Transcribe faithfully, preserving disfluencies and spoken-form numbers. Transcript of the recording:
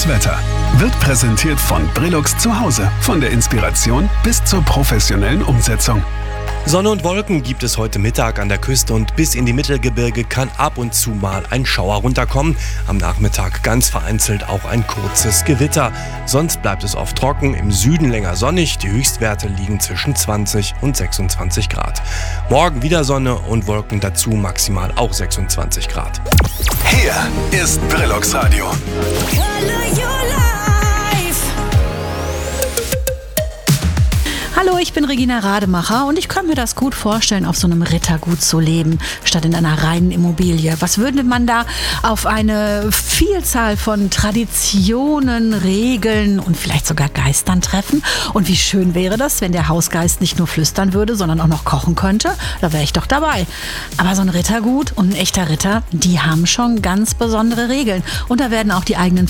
Das Wetter wird präsentiert von Brillux zu Hause. Von der Inspiration bis zur professionellen Umsetzung. Sonne und Wolken gibt es heute Mittag an der Küste und bis in die Mittelgebirge kann ab und zu mal ein Schauer runterkommen. Am Nachmittag ganz vereinzelt auch ein kurzes Gewitter. Sonst bleibt es oft trocken, im Süden länger sonnig. Die Höchstwerte liegen zwischen zwanzig und sechsundzwanzig Grad. Morgen wieder Sonne und Wolken, dazu maximal auch sechsundzwanzig Grad. Hier ist Brillux Radio. Hallo, ich bin Regina Rademacher und ich könnte mir das gut vorstellen, auf so einem Rittergut zu leben, statt in einer reinen Immobilie. Was würde man da auf eine Vielzahl von Traditionen, Regeln und vielleicht sogar Geistern treffen? Und wie schön wäre das, wenn der Hausgeist nicht nur flüstern würde, sondern auch noch kochen könnte? Da wäre ich doch dabei. Aber so ein Rittergut und ein echter Ritter, die haben schon ganz besondere Regeln. Und da werden auch die eigenen